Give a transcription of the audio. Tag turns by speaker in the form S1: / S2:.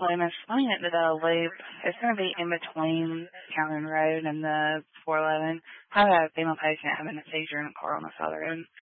S1: Loomis, pulling into the loop. It's going to be in between Calhoun Road and the 411. I have a female patient having a seizure in a car on the side of the road.